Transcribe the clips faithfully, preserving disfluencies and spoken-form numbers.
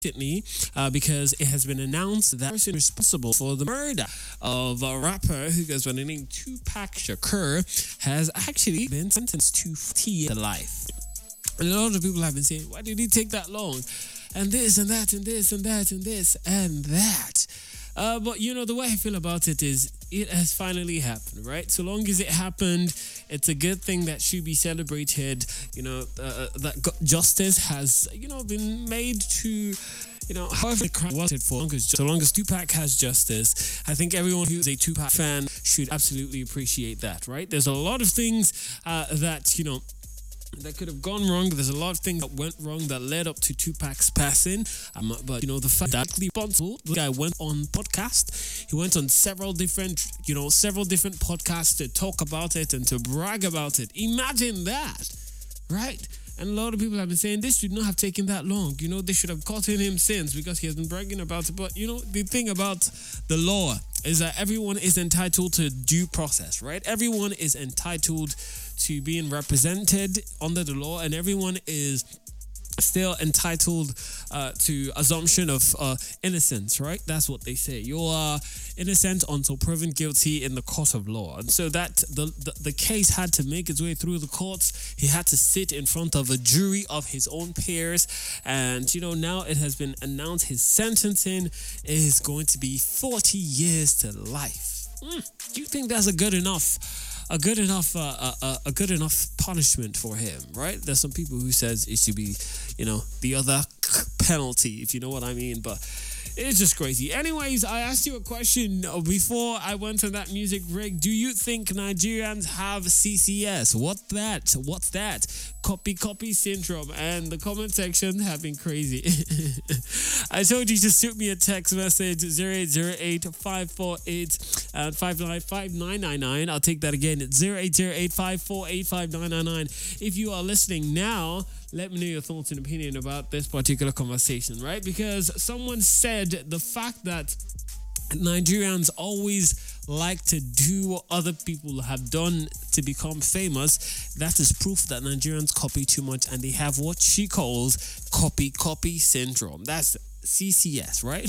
recently uh, because it has been announced that the person responsible for the murder of a rapper who goes by the name Tupac Shakur has actually been sentenced to forty years to life. And a lot of people have been saying, why did he take that long? And this and that and this and that and this and that. Uh, but you know, the way I feel about it is it has finally happened, right? So long as it happened, it's a good thing that should be celebrated. You know, uh, that go- justice has, you know, been made to, you know, however the crime wanted for. Long as, so long as Tupac has justice, I think everyone who's a Tupac fan should absolutely appreciate that, right? There's a lot of things uh, that, you know, that could have gone wrong. There's a lot of things that went wrong that led up to Tupac's passing. Um, but, you know, the fact that responsible, the guy went on podcast. He went on several different, you know, several different podcasts to talk about it and to brag about it. Imagine that, right? And a lot of people have been saying this should not have taken that long. You know, they should have gotten him since because he has been bragging about it. But, you know, the thing about the law is that everyone is entitled to due process, right? Everyone is entitled to being represented under the law, and everyone is still entitled uh, to assumption of uh, innocence, right? That's what they say. You are innocent until proven guilty in the court of law. And so that the, the, the case had to make its way through the courts. He had to sit in front of a jury of his own peers. And, you know, now it has been announced his sentencing is going to be forty years to life. Mm, do you think that's a good enough a good enough uh, uh, uh, a good enough punishment for him, right? There's some people who says it should be, you know, the other penalty, if you know what I mean, but it's just crazy. Anyways, I asked you a question before I went on that music break. Do you think Nigerians have C C S? What that? What's that? Copy copy syndrome. And the comment section have been crazy. I told you to shoot me a text message zero eight zero eight, five four eight, five nine five nine nine nine. I'll take that again. It's zero eight zero eight, five four eight, five nine nine nine. If you are listening now, let me know your thoughts and opinion about this particular conversation, right? Because someone said the fact that Nigerians always like to do what other people have done to become famous, that is proof that Nigerians copy too much and they have what she calls copy copy syndrome. That's C C S, right?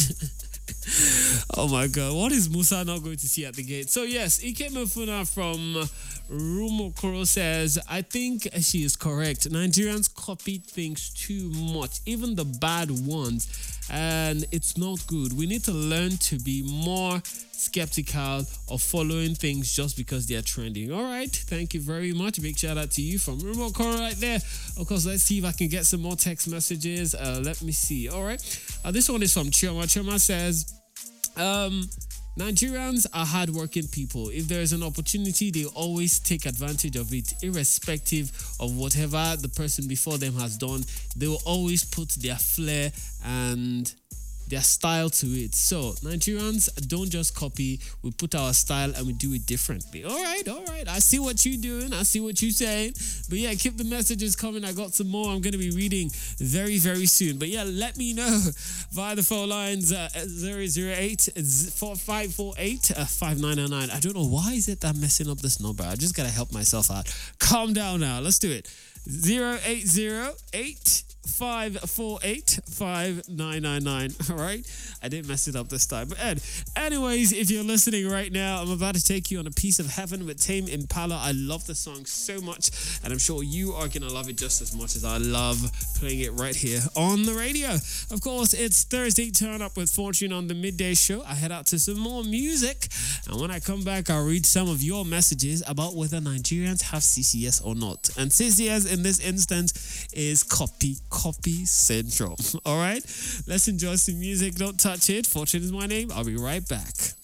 Oh my God, what is Musa not going to see at the gate? So yes, Ike Mefuna from Rumokoro says, I think she is correct. Nigerians copy things too much, even the bad ones, and it's not good. We need to learn to be more skeptical of following things just because they're trending. All right, thank you very much. Big shout out to you from Rumokoro right there. Of course, let's see if I can get some more text messages. Uh, let me see. All right, uh, this one is from Chioma. Chioma says, um, Nigerians are hardworking people. If there is an opportunity, they always take advantage of it, irrespective of whatever the person before them has done. They will always put their flair and their style to it. So Nigerians don't just copy, we put our style and we do it differently. All right, all right. I see what you're doing. I see what you're saying. But yeah, keep the messages coming. I got some more I'm going to be reading very, very soon. But yeah, let me know via the phone lines uh, zero zero eight, four five four eight, five nine nine nine. I don't know why is it that I'm messing up this number. I just got to help myself out. Calm down now. Let's do it. zero eight zero eight, five four eight, five nine nine nine. All right, I didn't mess it up this time. But Ed, anyways, if you're listening right now, I'm about to take you on a piece of heaven with Tame Impala. I love the song so much, and I'm sure you are gonna love it just as much as I love playing it right here on the radio. Of course, it's Thursday Turn Up with Fortune on the midday show. I head out to some more music, and when I come back, I'll read some of your messages about whether Nigerians have C C S or not. And C C S in this instance is copy copy syndrome. All right, let's enjoy some music. Don't touch it. Fortune is my name. I'll be right back.